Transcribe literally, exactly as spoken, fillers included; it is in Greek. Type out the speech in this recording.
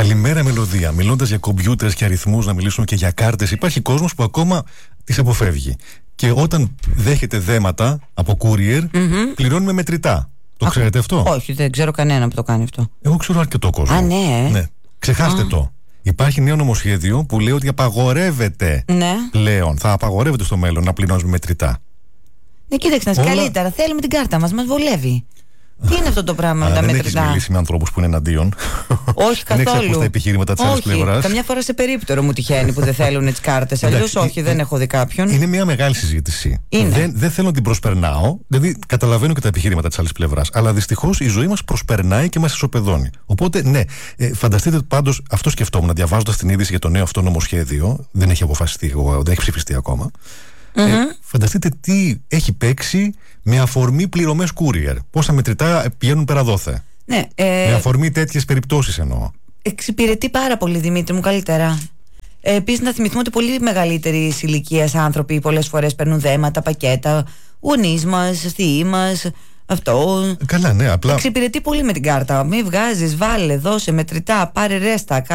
Καλημέρα, Μελωδία. Μιλώντας για κομπιούτερς και αριθμούς, να μιλήσουμε και για κάρτες. Υπάρχει κόσμος που ακόμα τις αποφεύγει. Και όταν δέχεται δέματα από courier, mm-hmm. πληρώνει με μετρητά. Το Α, ξέρετε αυτό? Όχι, δεν ξέρω κανένα που το κάνει αυτό. Εγώ ξέρω αρκετό κόσμο. Α, ναι. ναι. Ξεχάστε Α. το. Υπάρχει νέο νομοσχέδιο που λέει ότι απαγορεύεται ναι. πλέον, θα απαγορεύεται στο μέλλον να πληρώνεις με μετρητά. Ναι, κοίταξε να Όλα... καλύτερα. Θέλουμε την κάρτα μας, μας βολεύει. Τι είναι αυτό το πράγμα με τα μετρητά? Δεν έχεις μιλήσει με ανθρώπους που είναι εναντίον? Όχι καθόλου. Δεν έχεις τα επιχειρήματα της άλλης πλευράς? Καμιά φορά σε περίπτερο μου τυχαίνει που δεν θέλουν τις κάρτες. Αλλιώς όχι, ε, δεν έχω δει κάποιον. Είναι μια μεγάλη συζήτηση. Δεν, δεν θέλω να την προσπερνάω. Δηλαδή, καταλαβαίνω και τα επιχειρήματα της άλλης πλευράς. Αλλά δυστυχώς η ζωή μας προσπερνάει και μας ισοπεδώνει. Οπότε, ναι, ε, φανταστείτε πάντως, αυτό σκεφτόμουν διαβάζοντας την είδηση για το νέο αυτό νομοσχέδιο. Δεν έχει αποφασιστεί, δεν έχει ψηφιστεί ακόμα. Mm-hmm. Ε, φανταστείτε τι έχει παίξει με αφορμή πληρωμές courier. Πόσα μετρητά πηγαίνουν πέρα δόθε. Ναι, ε... με αφορμή τέτοιες περιπτώσεις εννοώ. Εξυπηρετεί πάρα πολύ, Δημήτρη μου, καλύτερα. ε, Επίσης να θυμηθούμε ότι πολύ μεγαλύτερη ηλικία άνθρωποι πολλές φορές παίρνουν δέματα, πακέτα, γονείς μας, θείοι μας. Αυτό. Καλά, ναι, απλά. Εξυπηρετεί πολύ με την κάρτα. Μην βγάζεις, βάλε, δώσε μετρητά, πάρε ρέστα.